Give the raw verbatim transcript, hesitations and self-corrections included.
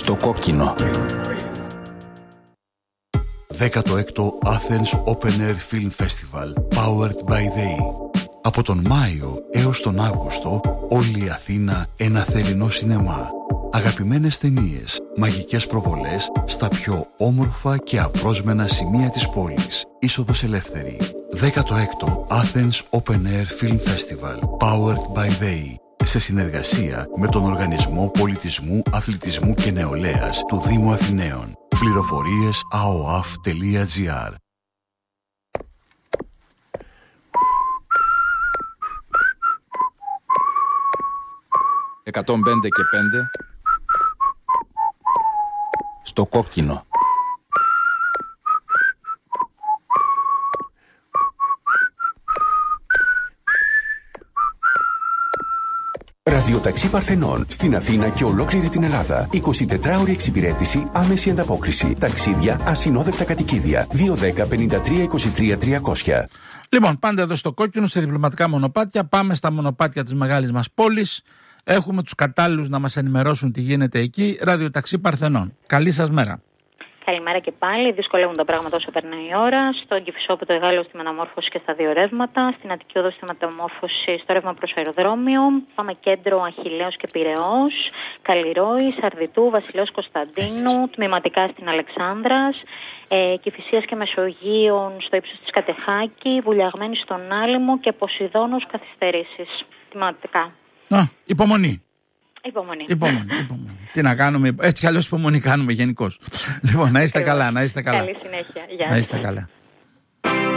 Στο κόκκινο. δέκατο έκτο Athens Open Air Film Festival Powered by They. Από τον Μάιο έως τον Αύγουστο όλη η Αθήνα ένα θερινό σινεμά. Αγαπημένες ταινίες, μαγικές προβολές στα πιο όμορφα και απρόσμενα σημεία της πόλης. Είσοδος ελεύθερη. δέκατο έκτο Athens Open Air Film Festival Powered by They. Σε συνεργασία με τον Οργανισμό Πολιτισμού, Αθλητισμού και Νεολαίας του Δήμου Αθηναίων. Πληροφορίες a o a f τελεία g r. εκατόν πέντε και πέντε. Στο κόκκινο. Ραδιοταξί Παρθενών στην Αθήνα και ολόκληρη την Ελλάδα. εικοσιτετράωρη εξυπηρέτηση, άμεση ανταπόκριση. Ταξίδια, ασυνόδευτα κατοικίδια. δύο δέκα πενήντα τρία είκοσι τρία τριακόσια. Λοιπόν, πάντα εδώ στο κόκκινο, σε διπλωματικά μονοπάτια. Πάμε στα μονοπάτια της μεγάλης μας πόλης. Έχουμε τους κατάλληλους να μας ενημερώσουν τι γίνεται εκεί. Ραδιοταξί Παρθενών. Καλή σας μέρα. Καλημέρα και πάλι. Δυσκολεύουν τα πράγματα όσο περνάει η ώρα. Στον Κηφισόπεδο Εγάλεο στη μεταμόρφωση και στα δύο ρεύματα. Στην Αττική Οδό στη μεταμόρφωση στο ρεύμα προς αεροδρόμιο. Πάμε κέντρο Αχιλλέως και Πειραιώς. Καλλιρόη, Σαρδιτού, Βασιλέως Κωνσταντίνου. Τμηματικά στην Αλεξάνδρας. Ε, Κηφισίας και Μεσογείων στο ύψος της Κατεχάκη. Βουλιαγμένη στον Άλυμο και Ποσειδώνος καθυστερήσεις. Τμηματικά. Α, υπομονή. Υπομονή. Υπομονή, υπομονή. Τι να κάνουμε, έτσι κι αλλιώς υπομονή κάνουμε γενικώς. Λοιπόν, να είστε καλά, να είστε καλά. Καλή συνέχεια. Γεια να είστε καλά.